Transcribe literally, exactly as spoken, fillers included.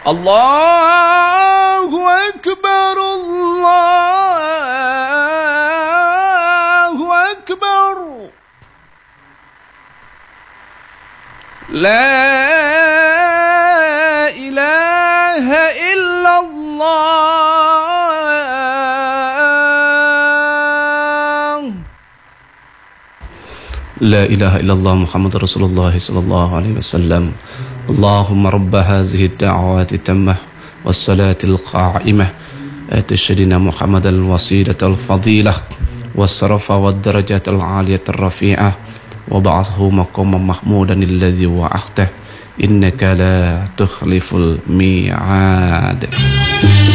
الله أكبر الله أكبر لا إله إلا الله لا إله إلا الله محمد رسول الله صلى الله عليه وسلم اللهم رب هذه الدعوات التامة والصلاة القائمة آت سيدنا محمد الوسيلة الفضيلة والشرف والدرجة العالية الرفيعة وبعثه مقاما محمودا الذي وعدته إنك لا تخلف الميعاد.